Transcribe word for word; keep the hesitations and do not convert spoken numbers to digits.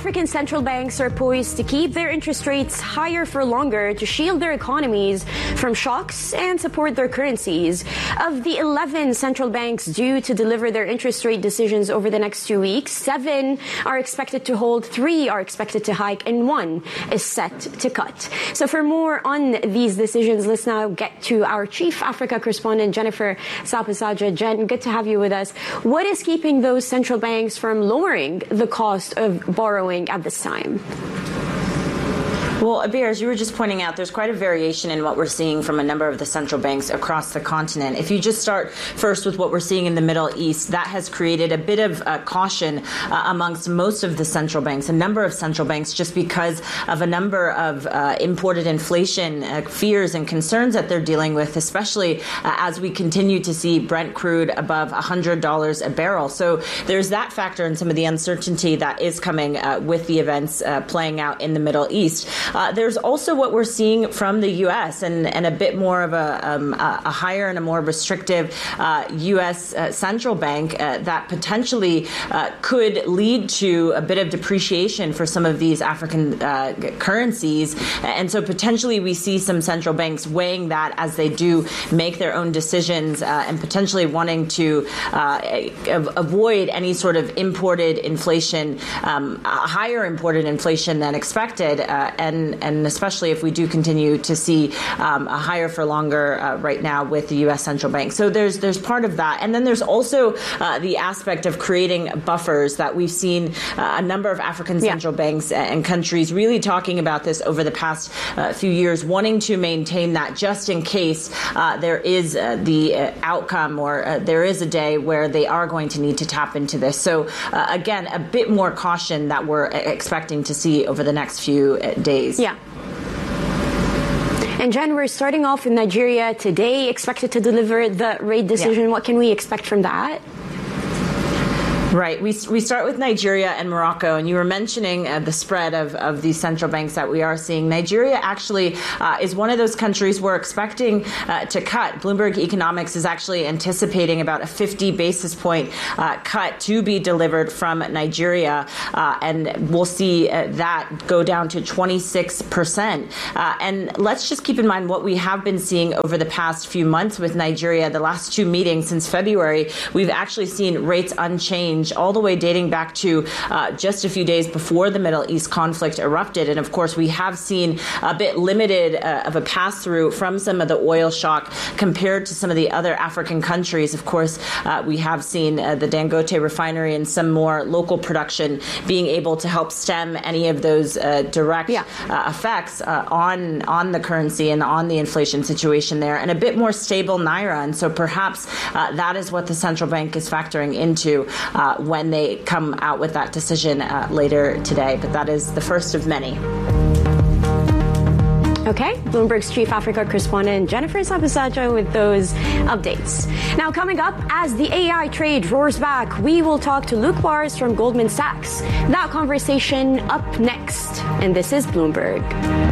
African central banks are poised to keep their interest rates higher for longer to shield their economies from shocks and support their currencies. Of the eleven central banks due to deliver their interest rate decisions over the next two weeks, seven are expected to hold, three are expected to hike, and one is set to cut. So for more on these decisions, let's now get to our Chief Africa correspondent, Jennifer Sapasaja. Jen, good to have you with us. What is keeping those central banks from lowering the cost of borrowing at this time? Well, Abir, as you were just pointing out, there's quite a variation in what we're seeing from a number of the central banks across the continent. If you just start first with what we're seeing in the Middle East, that has created a bit of uh, caution uh, amongst most of the central banks, a number of central banks, just because of a number of uh, imported inflation uh, fears and concerns that they're dealing with, especially uh, as we continue to see Brent crude above one hundred dollars a barrel. So there's that factor and some of the uncertainty that is coming uh, with the events uh, playing out in the Middle East. Uh, there's also what we're seeing from the U S and, and a bit more of a, um, a higher and a more restrictive uh, U S uh, central bank uh, that potentially uh, could lead to a bit of depreciation for some of these African uh, currencies. And so potentially we see some central banks weighing that as they do make their own decisions uh, and potentially wanting to uh, avoid any sort of imported inflation, um, higher imported inflation than expected. Uh, and And especially if we do continue to see um, a higher for longer uh, right now with the U S central bank. So there's there's part of that. And then there's also uh, the aspect of creating buffers that we've seen uh, a number of African central yeah. banks and countries really talking about this over the past uh, few years, wanting to maintain that just in case uh, there is uh, the uh, outcome or uh, there is a day where they are going to need to tap into this. So uh, again, a bit more caution that we're expecting to see over the next few uh, days. Yeah. And Jen, we're starting off in Nigeria today, expected to deliver the rate decision. Yeah. What can we expect from that? Right. We we start with Nigeria and Morocco, and you were mentioning uh, the spread of, of these central banks that we are seeing. Nigeria actually uh, is one of those countries we're expecting uh, to cut. Bloomberg Economics is actually anticipating about a fifty basis point uh, cut to be delivered from Nigeria, uh, and we'll see uh, that go down to twenty-six percent. Uh, and let's just keep in mind what we have been seeing over the past few months with Nigeria. The last two meetings since February, we've actually seen rates unchanged, all the way dating back to uh, just a few days before the Middle East conflict erupted. And of course, we have seen a bit limited uh, of a pass through from some of the oil shock compared to some of the other African countries. Of course, uh, we have seen uh, the Dangote refinery and some more local production being able to help stem any of those uh, direct yeah. uh, effects uh, on, on the currency and on the inflation situation there, and a bit more stable Naira. And so perhaps uh, that is what the central bank is factoring into uh, when they come out with that decision uh, later today. But that is the first of many. Okay, Bloomberg's Chief Africa correspondent Jennifer Sapasaja with those updates. Now coming up, as the A I trade roars back, we will talk to Luke Bars from Goldman Sachs. That conversation up next. And this is Bloomberg.